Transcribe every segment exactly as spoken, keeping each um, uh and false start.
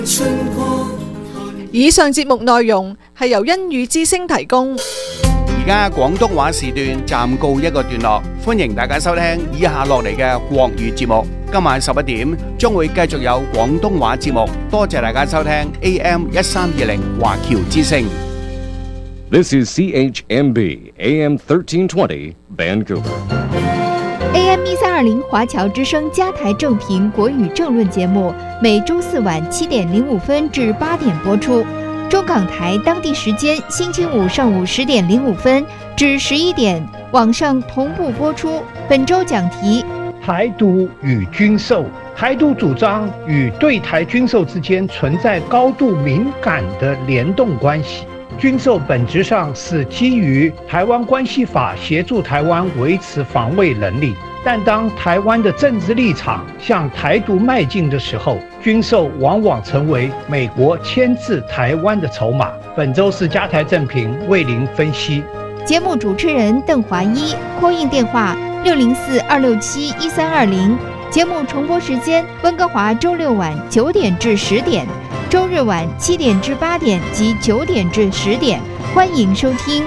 以上節目內容係由恩語之聲提供。 而家廣東話時段暫告一個段落，歡迎大家收聽以下落嚟嘅國語節目。今晚十一點將會繼續有廣東話節目，多謝大家收聽 A M 一三二零華僑之聲。 This is C H M B A M thirteen twenty Vancouver。A M 一三二零华侨之声加台正评国语政论节目，每周四晚七点零五分至八点播出。中港台当地时间星期五上午十点零五分至十一点，网上同步播出。本周讲题： 台独与军售。台独主张与对台军售之间存在高度敏感的联动关系。军售本质上是基于《台湾关系法》协助台湾维持防卫能力，但当台湾的政治立场向台独迈进的时候，军售往往成为美国牵制台湾的筹码。本周是加台正评为您分析。 节目主持人邓华一，call in电话六零四二六七一三二零。节目重播时间：温哥华周六晚九点至十点。周日晚七点至八点及九点至十点，欢迎收听。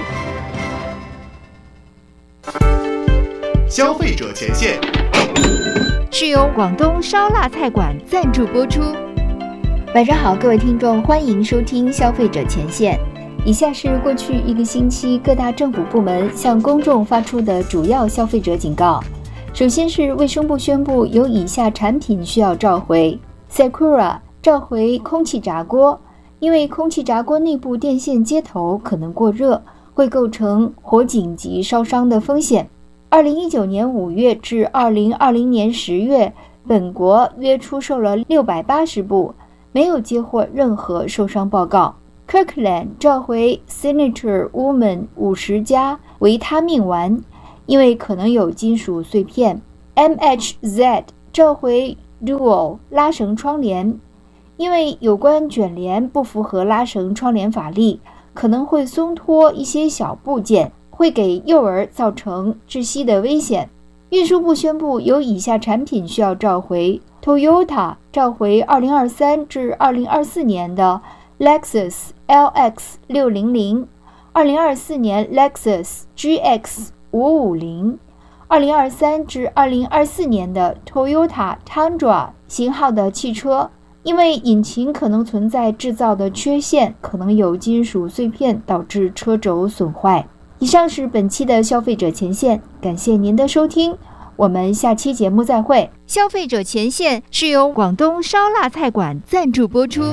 消费者前线是由广东烧腊菜馆赞助播出。晚上好，各位听众，欢迎收听消费者前线。以下是过去一个星期各大政府部门向公众发出的主要消费者警告。首先是卫生部宣布有以下产品需要召回 Sakura召回空气炸锅，因为空气炸锅内部电线接头可能过热，会构成火警及烧伤的风险。二零一九年五月至二零二零年十月，本国约出售了六百八十部，没有接获任何受伤报告。Kirkland 召回 Signature Woman 五十加维他命丸，因为可能有金属碎片。M H Z 召回 Dual 拉绳窗帘，因为有关卷帘不符合拉绳窗帘法例，可能会松脱一些小部件，会给幼儿造成窒息的危险。运输部宣布有以下产品需要召回 Toyota 召回二零二三至二零二四年的 Lexus L X 六零零， 二零二四年 Lexus G X 五五零， 二零二三至二零二四年的 Toyota Tundra 型号的汽车，因为引擎可能存在制造的缺陷，可能有金属碎片导致车轴损坏。以上是本期的消费者前线，感谢您的收听，我们下期节目再会。消费者前线是由广东烧腊菜馆赞助播出。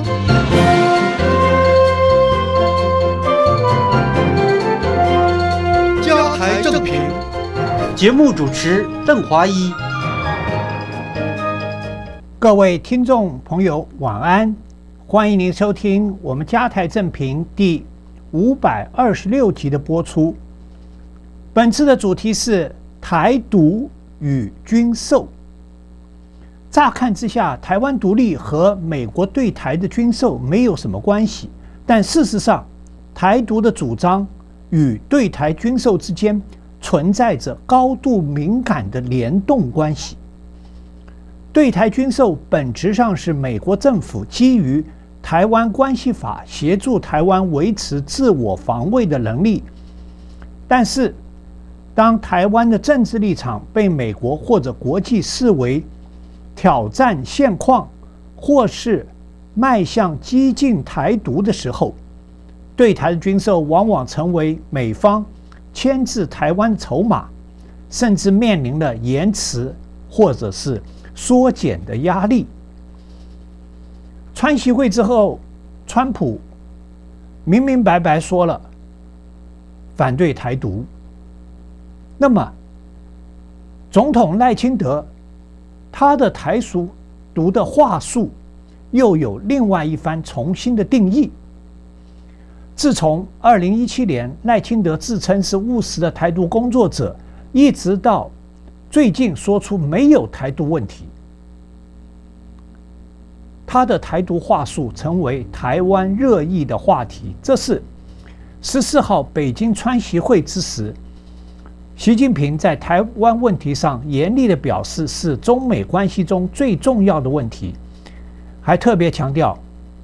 加台正评， 节目主持邓华一。 各位听众朋友晚安，欢迎您收听我们加台正评第五百二十六集的播出。本次的主题是台独与军售。乍看之下，台湾独立和美国对台的军售没有什么关系，但事实上，台独的主张与对台军售之间存在着高度敏感的联动关系。对台军售本质上是美国政府基于《台湾关系法》协助台湾维持自我防卫的能力，但是当台湾的政治立场被美国或者国际视为挑战现况，或是迈向激进台独的时候，对台的军售往往成为美方牵制台湾的筹码，甚至面临了延迟或者是缩减的压力。川习会之后，川普明明白白说了反对台独，那么总统赖清德他的台独的话术又有另外一番重新的定义。自从二零一七年赖清德自称是务实的台独工作者，一直到最近说出没有台独问题，他的台独话术成为台湾热议的话题。这是十四号北京川习会之时，习近平在台湾问题上严厉的表示是中美关系中最重要的问题，还特别强调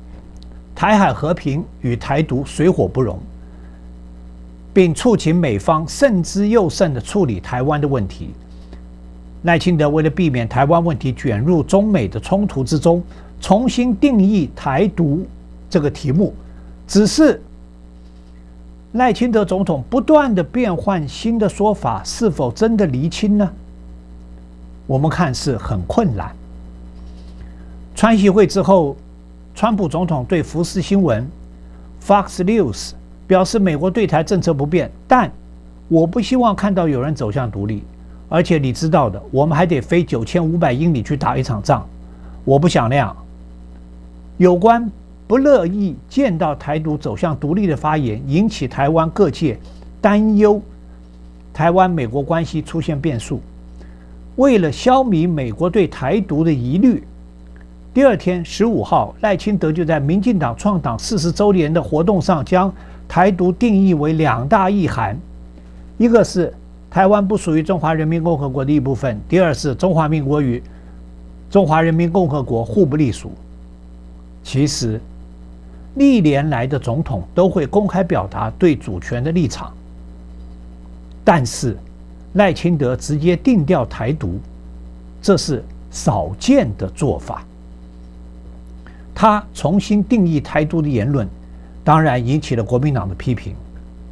台海和平与台独水火不容，并促请美方慎之又慎地处理台湾的问题。赖清德为了避免台湾问题卷入中美的冲突之中，重新定义台独这个题目，只是赖清德总统不断的变换新的说法，是否真的厘清呢？我们看是很困难。川习会之后，川普总统对福斯新闻 Fox News 表示，美国对台政策不变，但我不希望看到有人走向独立，而且你知道的，我们还得飞九千五百英里去打一场仗，我不想那样。有关不乐意见到台独走向独立的发言，引起台湾各界担忧台湾美国关系出现变数。为了消弭美国对台独的疑虑，第二天十五号，赖清德就在民进党创党四十周年的活动上，将台独定义为两大意涵，一个是台湾不属于中华人民共和国的一部分，第二是中华民国与中华人民共和国互不隶属。其实历年来的总统都会公开表达对主权的立场，但是赖清德直接定调台独，这是少见的做法。他重新定义台独的言论，当然引起了国民党的批评。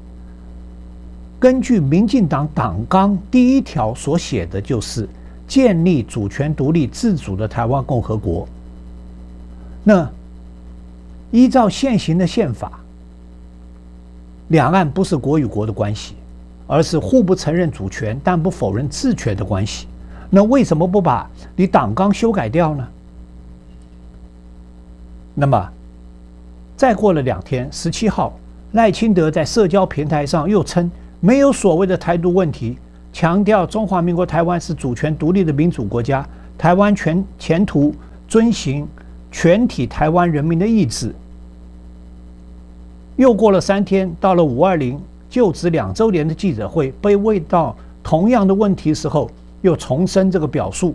根据民进党党纲第一条所写的，就是建立主权独立自主的台湾共和国。那依照现行的宪法，两岸不是国与国的关系，而是互不承认主权但不否认治权的关系。那为什么不把你党纲修改掉呢？那么再过了两天，十七号，赖清德在社交平台上又称没有所谓的台独问题，强调中华民国台湾是主权独立的民主国家，台湾全前途遵循全体台湾人民的意志。又过了三天，到了五二零就职两周年的记者会，被问到同样的问题时候，又重申这个表述。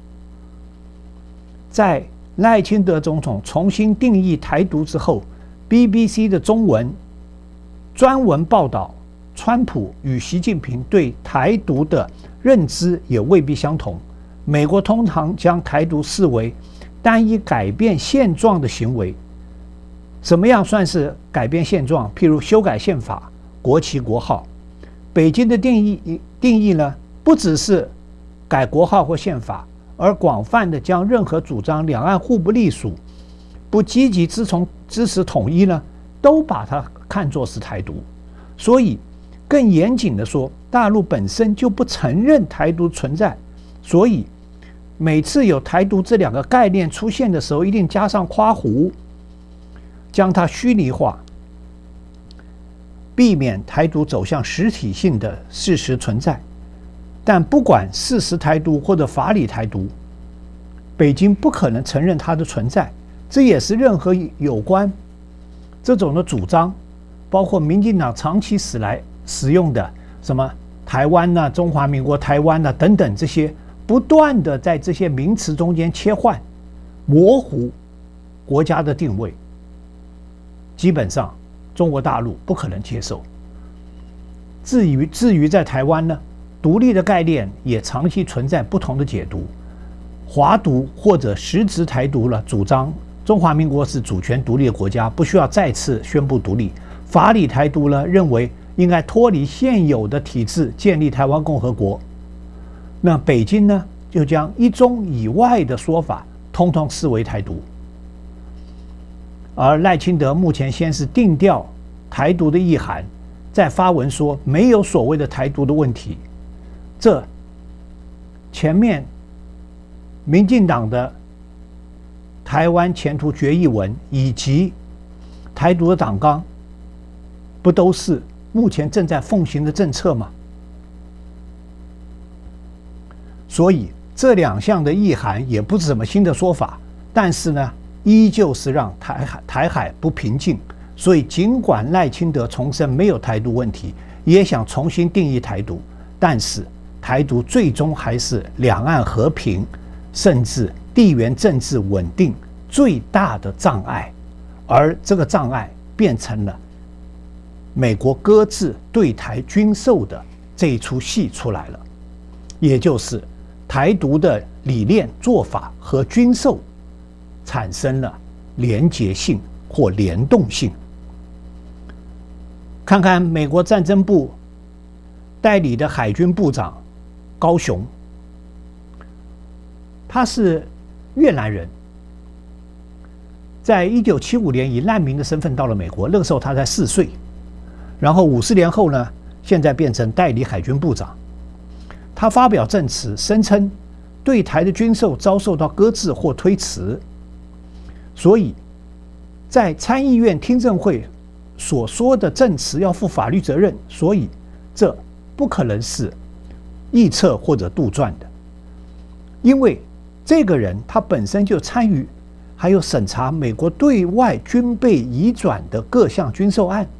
在赖清德总统重新定义台独之后， B B C 的中文专文报道，川普与习近平对台独的认知也未必相同。美国通常将台独视为单一改变现状的行为。怎么样算是改变现状？譬如修改宪法、国旗国号。北京的定义定义呢，不只是改国号或宪法，而广泛的将任何主张两岸互不隶属、不积极支从支持统一呢，都把它看作是台独。所以更严谨的说，大陆本身就不承认台独存在，所以每次有台独这两个概念出现的时候，一定加上括弧，将它虚拟化，避免台独走向实体性的事实存在。但不管事实台独或者法理台独，北京不可能承认它的存在。这也是任何有关这种的主张，包括民进党长期使来使用的什么台湾呐、啊、中华民国台湾呐、啊、等等这些，不断的在这些名词中间切换，模糊国家的定位，基本上中国大陆不可能接受。至于至于在台湾呢，独立的概念也长期存在不同的解读，华独或者实质台独了，主张中华民国是主权独立的国家，不需要再次宣布独立。法理台独呢，认为应该脱离现有的体制，建立台湾共和国。那北京呢，就将一中以外的说法通通视为台独。而赖清德目前先是定调台独的意涵，再发文说没有所谓的台独的问题。这前面民进党的台湾前途决议文以及台独的党纲，不都是目前正在奉行的政策吗？所以这两项的意涵也不是什么新的说法，但是呢，依旧是让台海台海不平静。所以尽管赖清德重申没有台独问题，也想重新定义台独，但是台独最终还是两岸和平甚至地缘政治稳定最大的障碍， 而这个障碍变成了美国搁置对台军售的这一出戏出来了，也就是台独的理念做法和军售产生了连结性或联动性。看看美国战争部代理的海军部长高雄，他是越南人，在一九七五年以难民的身份到了美国，那个时候他才四岁，然后五十年后呢，现在变成代理海军部长。他发表证词，声称对台的军售遭受到搁置或推迟，所以在参议院听证会所说的证词要负法律责任，所以这不可能是臆测或者杜撰的，因为这个人他本身就参与还有审查美国对外军备移转的各项军售案，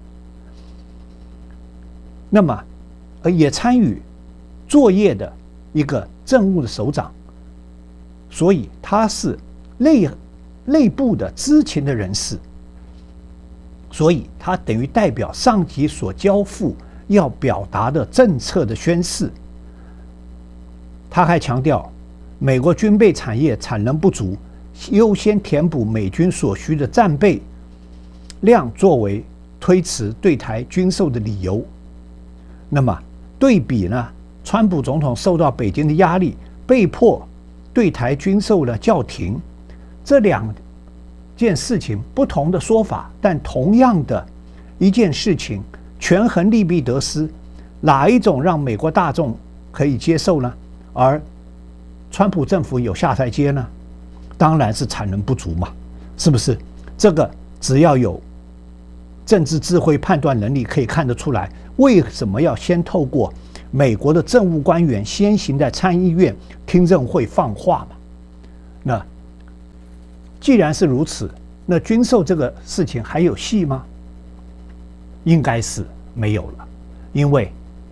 那么也参与作业的一个政务的首长，所以他是内内部的知情的人士，所以他等于代表上级所交付要表达的政策的宣示。他还强调，美国军备产业产能不足，优先填补美军所需的战备量作为推迟对台军售的理由。那么对比呢，川普总统受到北京的压力，被迫对台军售的叫停，这两件事情不同的说法，但同样的一件事情，权衡利弊得失，哪一种让美国大众可以接受呢？而川普政府有下台阶呢？当然是产能不足嘛，是不是？这个只要有政治智慧、判断能力，可以看得出来，为什么要先透过美国的政务官员先行在参议院听证会放话嘛？那既然是如此，那军售这个事情还有戏吗？应该是没有了，因为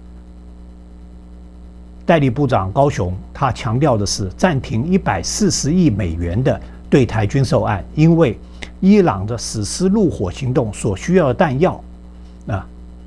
代理部长高雄他强调的是暂停一百四十亿美元的对台军售案，因为伊朗的实施怒火行动所需要的弹药啊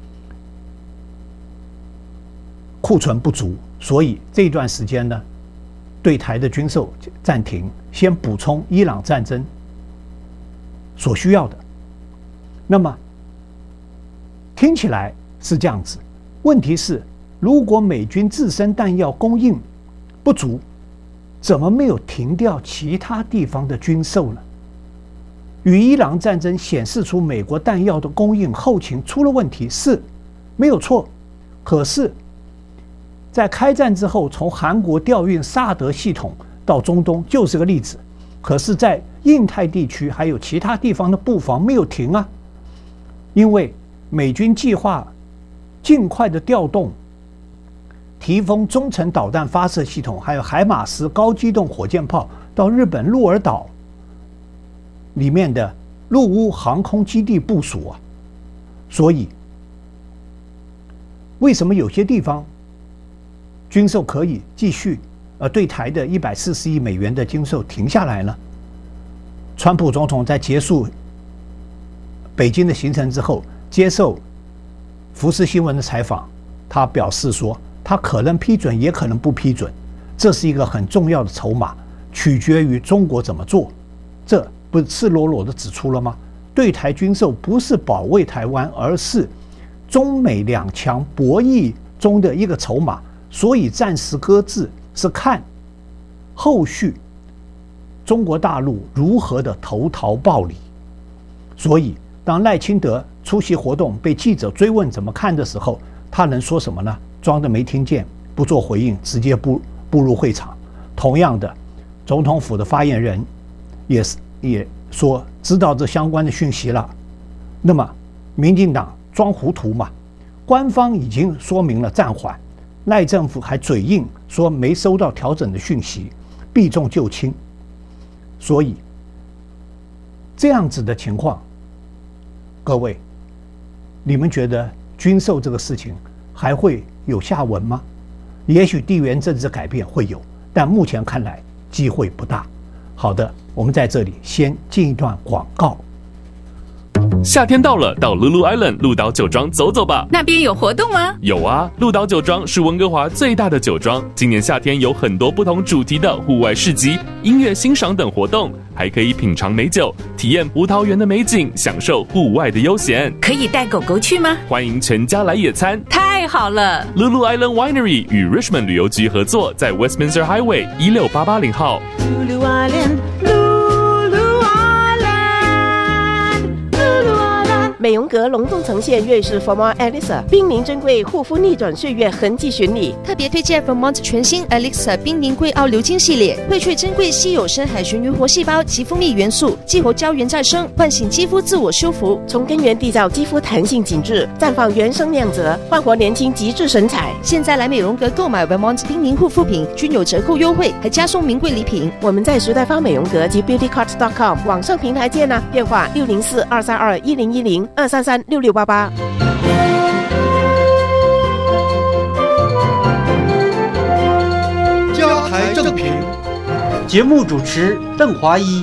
库存不足，所以这段时间呢，对台的军售暂停，先补充伊朗战争所需要的。那么听起来是这样子，问题是如果美军自身弹药供应不足，怎么没有停掉其他地方的军售呢？与伊朗战争显示出美国弹药的供应后勤出了问题，是没有错。可是在开战之后，从韩国调运萨德系统到中东就是个例子。可是在印太地区还有其他地方的布防没有停啊，因为美军计划尽快的调动提供中程导弹发射系统还有海马斯高机动火箭炮到日本鹿儿岛里面的陆乌航空基地部署啊，所以为什么有些地方军售可以继续，而对台的一百四十亿美元的军售停下来呢？川普总统在结束北京的行程之后，接受福斯新闻的采访，他表示说，他可能批准，也可能不批准，这是一个很重要的筹码，取决于中国怎么做。这不是赤裸裸的指出了吗？对台军售不是保卫台湾，而是中美两强博弈中的一个筹码，所以暂时搁置，是看后续中国大陆如何的投桃报李。所以当赖清德出席活动被记者追问怎么看的时候，他能说什么呢？装的没听见，不做回应，直接步步入会场。同样的，总统府的发言人也是也说知道这相关的讯息了。那么民进党装糊涂嘛？官方已经说明了暂缓，赖政府还嘴硬说没收到调整的讯息，避重就轻。所以这样子的情况，各位，你们觉得军售这个事情还会有下文吗？也许地缘政治改变会有，但目前看来机会不大。好的，我们在这里先进一段广告。 夏天到了，到 Lulu Island 鹿岛酒庄走走吧。 那边有活动吗？ 有啊，鹿岛酒庄是温哥华最大的酒庄，今年夏天有很多不同主题的户外市集、音乐欣赏等活动，还可以品尝美酒，体验葡萄园的美景，享受户外的悠闲。 可以带狗狗去吗？ 欢迎全家来野餐。 太好了 ！Lulu Island Winery 与 Richmond 旅游局合作，在 Westminster Highway 一六八八零号。 Lulu Island。Lulu Island。Lulu Island。美容阁隆重呈现瑞士 Formol Elixir 冰凝珍贵护肤逆转岁月痕迹巡礼， 特别推荐 Vermont 全新 Elixir 冰凝贵澳流金系列，萃取珍贵稀有深海鲟鱼活细胞及蜂蜜元素，激活胶原再生，唤醒肌肤自我修复， 从根源缔造肌肤弹性紧致，绽放原生亮泽，焕活年轻极致神采。 现在来美容阁购买 Vermont 冰凝护肤品均有折扣优惠，还加送名贵礼品。 我们在时代芳美容阁及 beauty cart dot com 网上平台见啊，电话六零四二三二一零一零二三三六六八八。 家台正平， 节目主持邓华一。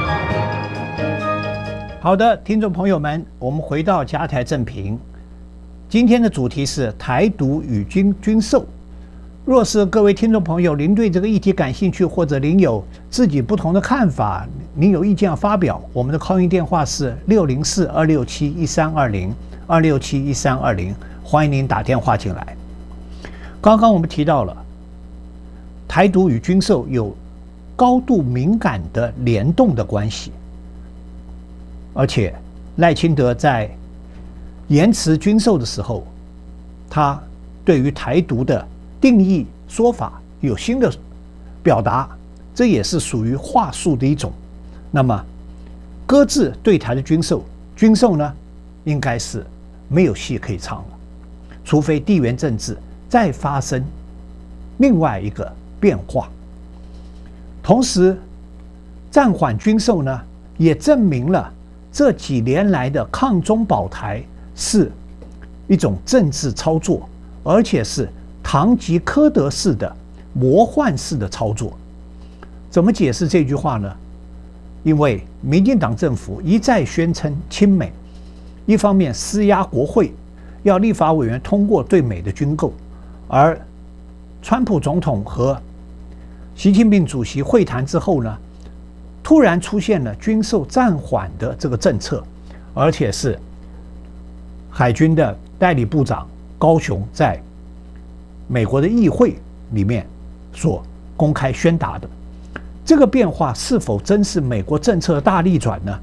好的，听众朋友们，我们回到家台正平。今天的主题是台独与军军售。若是各位听众朋友您对这个议题感兴趣，或者您有自己不同的看法，您有意见要发表，我们的 call in 电话是六零四二六七一三二零 二六七一三二零，欢迎您打电话进来。刚刚我们提到了台独与军售有高度敏感的联动的关系，而且赖清德在言辞军售的时候，他对于台独的定义说法有新的表达，这也是属于话术的一种。那么搁置对台的军售，军售呢应该是没有戏可以唱了，除非地缘政治再发生另外一个变化。同时暂缓军售呢，也证明了这几年来的抗中保台是一种政治操作，而且是堂吉诃德式的魔幻式的操作。怎么解释这句话呢？因为民进党政府一再宣称亲美，一方面施压国会要立法委员通过对美的军购，而川普总统和习近平主席会谈之后呢，突然出现了军售暂缓的这个政策，而且是海军的代理部长高雄在美国的议会里面所公开宣达的。这个变化是否真是美国政策的大逆转呢？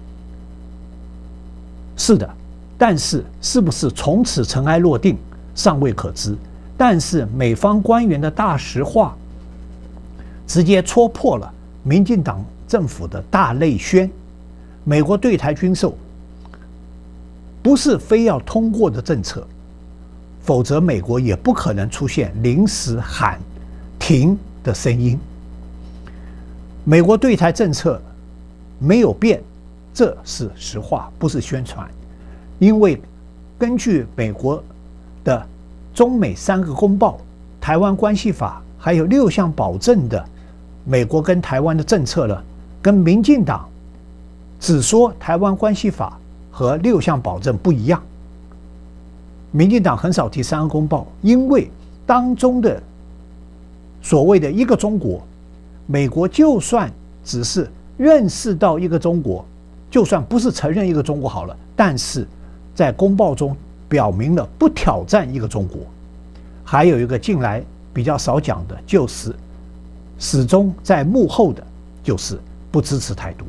是的，但是是不是从此尘埃落定尚未可知。但是美方官员的大实话直接戳破了民进党政府的大内宣，美国对台军售不是非要通过的政策，否则美国也不可能出现临时喊停的声音。美国对台政策没有变，这是实话，不是宣传。因为根据美国的中美三个公报、台湾关系法还有六项保证的美国跟台湾的政策呢，跟民进党只说台湾关系法和六项保证不一样。民进党很少提三个公报，因为当中的所谓的一个中国，美国就算只是认识到一个中国，就算不是承认一个中国好了，但是在公报中表明了不挑战一个中国。还有一个近来比较少讲的，就是始终在幕后的就是不支持台独。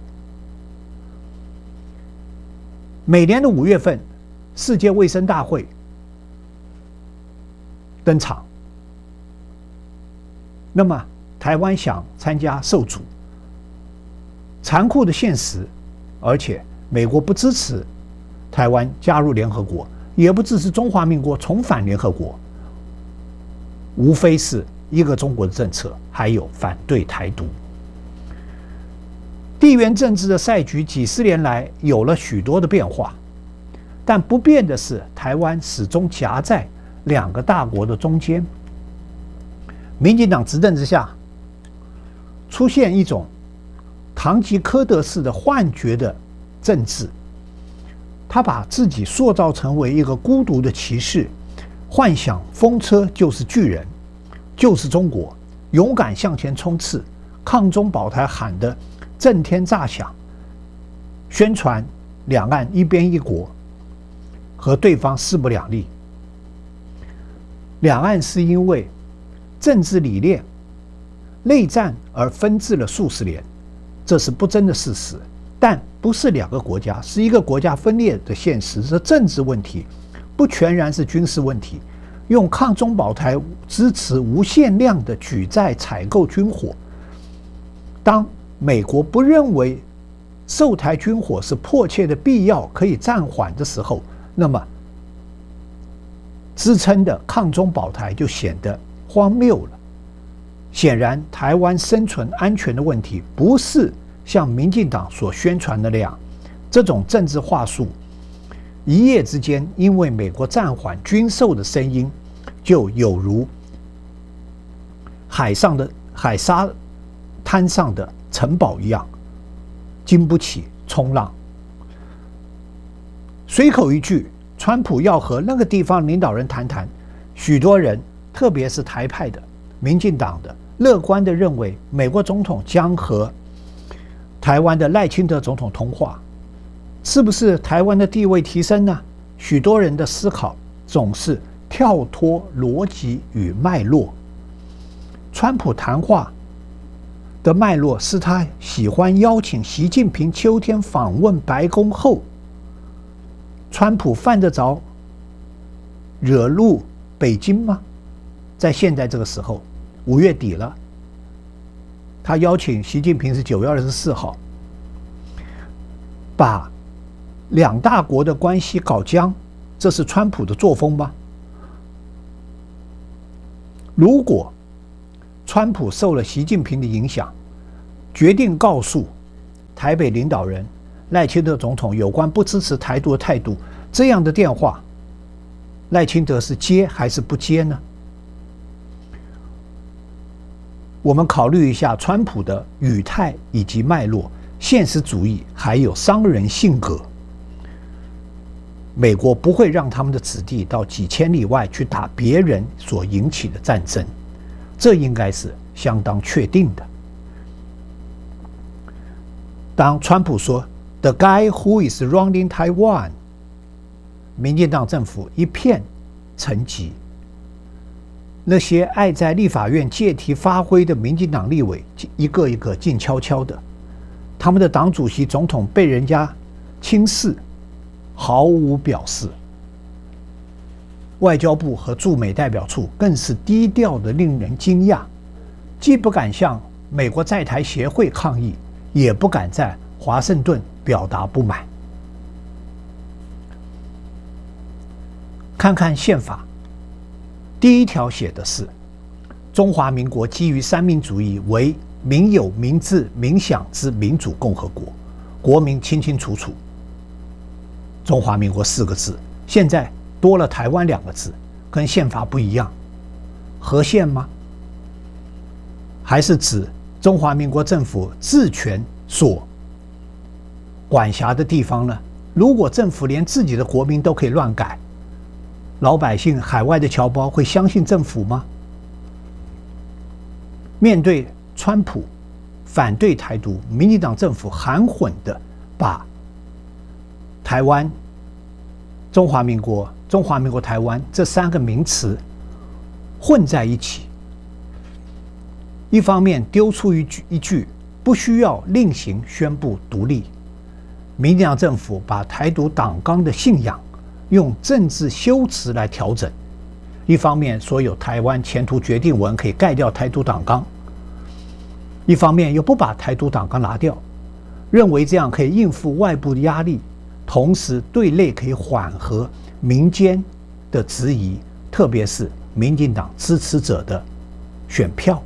每年的五月份，世界卫生大会登场，那么台湾想参加受阻，残酷的现实，而且美国不支持台湾加入联合国，也不支持中华民国重返联合国，无非是一个中国的政策，还有反对台独。地缘政治的赛局几十年来有了许多的变化，但不变的是台湾始终夹在两个大国的中间。民进党执政之下，出现一种堂吉诃德式的幻觉的政治， 他把自己塑造成为一个孤独的骑士，幻想风车就是巨人，就是中国，勇敢向前冲刺，抗中保台喊得震天炸响，宣传两岸一边一国，和对方势不两立。两岸是因为政治理念内战而分治了数十年，这是不争的事实。但不是两个国家，是一个国家分裂的现实，是政治问题，不全然是军事问题。用抗中保台支持无限量的举债采购军火，当美国不认为售台军火是迫切的必要，可以暂缓的时候，那么支撑的抗中保台就显得荒谬了。显然，台湾生存安全的问题不是像民进党所宣传的那样，这种政治话术一夜之间因为美国暂缓军售的声音，就有如海上的海沙滩上的城堡一样，经不起冲浪。随口一句，川普要和那个地方领导人谈谈，许多人，特别是台派的、民进党的，乐观地认为美国总统将和台湾的赖清德总统通话，是不是台湾的地位提升呢？许多人的思考总是跳脱逻辑与脉络。川普谈话的脉络是他喜欢邀请习近平秋天访问白宫后，川普犯得着惹怒北京吗？在现在这个时候，五月底了，他邀请习近平是九月二十四号，把两大国的关系搞僵，这是川普的作风吗？如果川普受了习近平的影响，决定告诉台北领导人赖清德总统有关不支持台独的态度，这样的电话，赖清德是接还是不接呢？我们考虑一下川普的语态以及脉络，现实主义还有商人性格。美国不会让他们的子弟到几千里外去打别人所引起的战争，这应该是相当确定的。当川普说 "The guy who is running Taiwan"， 民进党政府一片沉寂。那些爱在立法院借题发挥的民进党立委一个一个静悄悄的，他们的党主席总统被人家轻视，毫无表示。外交部和驻美代表处更是低调的令人惊讶，既不敢向美国在台协会抗议，也不敢在华盛顿表达不满。看看宪法，第一条写的是中华民国基于三民主义为民有、民治、民享之民主共和国，国民清清楚楚。中华民国四个字，现在多了台湾两个字，跟宪法不一样，合宪吗？还是指中华民国政府治权所管辖的地方呢？如果政府连自己的国民都可以乱改，老百姓海外的侨胞会相信政府吗？面对川普反对台独，民进党政府含混的把台湾、中华民国、中华民国台湾这三个名词混在一起，一方面丢出一句一句不需要另行宣布独立，民进党政府把台独党纲的信仰用政治修辞来调整，一方面说有台湾前途决定文可以盖掉台独党纲，一方面又不把台独党纲拿掉，认为这样可以应付外部的压力，同时对内可以缓和民间的质疑，特别是民进党支持者的选票。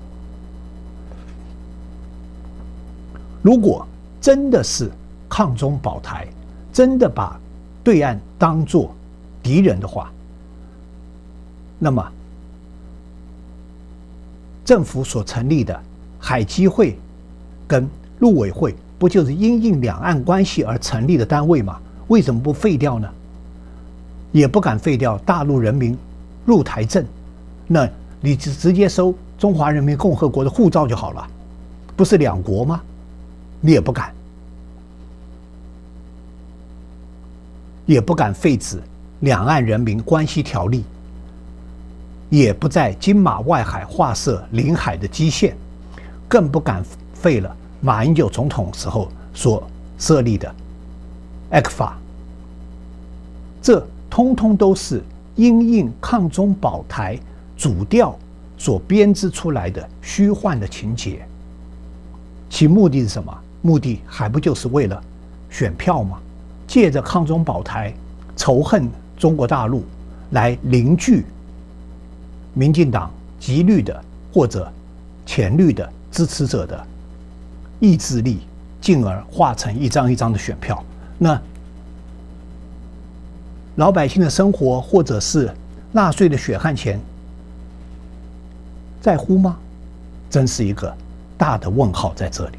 如果真的是抗中保台，真的把对岸当作敌人的话，那么政府所成立的海基会跟陆委会不就是因应两岸关系而成立的单位吗？ 为什么不废掉呢？也不敢废掉大陆人民入台证，那你直接收中华人民共和国的护照就好了，不是两国吗？你也不敢，也不敢废止两岸人民关系条例，也不在金马外海划设领海的基线，更不敢废了马英九总统时候所设立的 E C F A， 这通通都是因应抗中保台主调所编织出来的虚幻的情节，其目的是什么？目的还不就是为了选票吗？借着抗中保台仇恨中国大陆来凝聚民进党极绿的或者浅绿的支持者的意志力，进而化成一张一张的选票。那老百姓的生活或者是纳税的血汗钱在乎吗？真是一个大的问号在这里。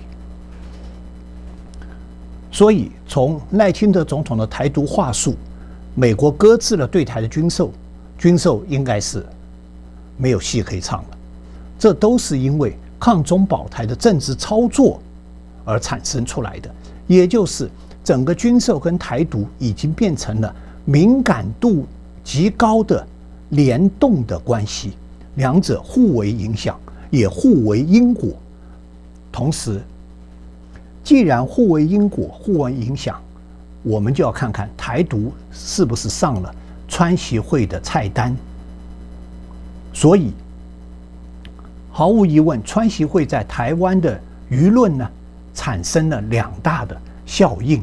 所以从赖清德总统的台独话术，美国搁置了对台的军售，军售应该是没有戏可以唱了。这都是因为抗中保台的政治操作而产生出来的，也就是整个军售跟台独已经变成了敏感度极高的联动的关系，两者互为影响，也互为因果。同时，既然互为因果、互为影响，我们就要看看台独是不是上了川习会的菜单。所以，毫无疑问，川习会在台湾的舆论呢，产生了两大的效应。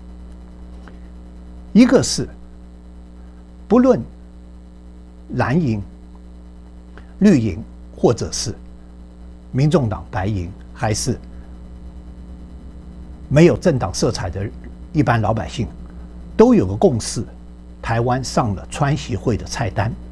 一个是，不论蓝营、绿营，或者是民众党白营，还是没有政党色彩的一般老百姓，都有个共识：台湾上了川习会的菜单。